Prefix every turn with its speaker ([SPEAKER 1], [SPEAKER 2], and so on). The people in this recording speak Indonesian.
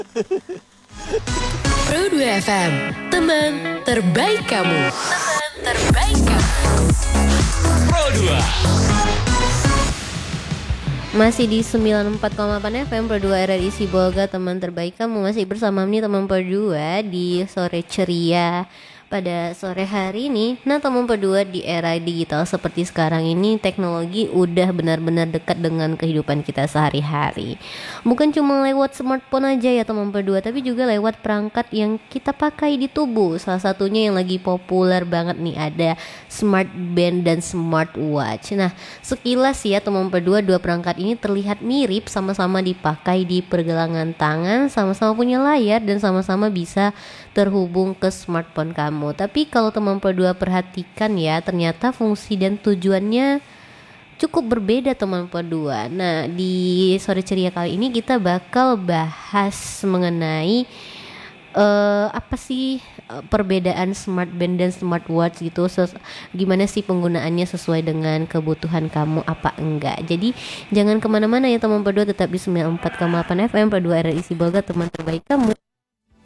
[SPEAKER 1] Pro 2 FM, teman terbaik kamu. Teman terbaik kamu.
[SPEAKER 2] Pro 2.
[SPEAKER 3] Masih di 94,8 FM Pro 2 RRI Sibolga, teman terbaik kamu. Masih bersama nih teman Pro 2 di sore ceria pada sore hari ini. Nah teman Pro 2, di era digital seperti sekarang ini, teknologi udah benar-benar dekat dengan kehidupan kita sehari-hari. Bukan cuma lewat smartphone aja ya teman Pro 2, tapi juga lewat perangkat yang kita pakai di tubuh. Salah satunya yang lagi populer banget nih, ada smart band dan smartwatch. Nah sekilas ya teman Pro 2, dua perangkat ini terlihat mirip, sama-sama dipakai di pergelangan tangan, sama-sama punya layar, dan sama-sama bisa terhubung ke smartphone kamu. Tapi kalau teman Pro 2 perhatikan ya, ternyata fungsi dan tujuannya cukup berbeda teman Pro 2. Nah di sore ceria kali ini kita bakal bahas mengenai apa sih perbedaan smart band dan smartwatch gitu, gimana sih penggunaannya sesuai dengan kebutuhan kamu apa enggak. Jadi jangan kemana-mana ya teman Pro 2, tetap di 94,8 FM Pro 2 RRI Sibolga, teman terbaik kamu.